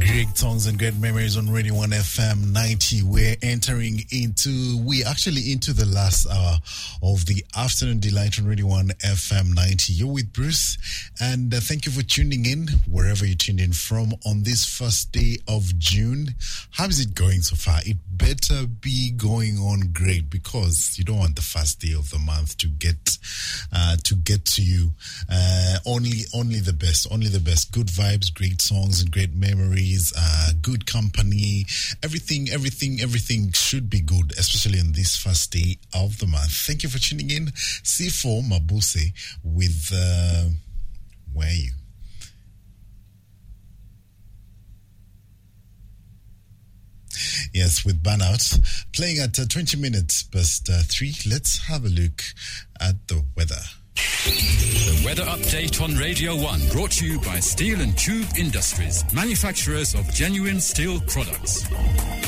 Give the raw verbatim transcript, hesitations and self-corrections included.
Great songs and great memories on Radio one F M ninety. We're entering into, we actually into the last hour of the Afternoon Delight on Radio one F M ninety. You're with Bruce, and uh, thank you for tuning in wherever you tuned in from on this first day of June. How is it going so far? It better be going on great, because you don't want the first day of the month to get uh, to get to you. Uh, only, only the best, only the best. Good vibes, great songs, and great memories. Uh, good company. Everything, everything, everything should be good, especially on this first day of the month. Thank you for tuning in. C four Mabuse with uh, where are you? Yes, with Burnout, playing at uh, twenty minutes past uh, three. Let's have a look at the weather. The weather update on Radio one, brought to you by Steel and Tube Industries, manufacturers of genuine steel products.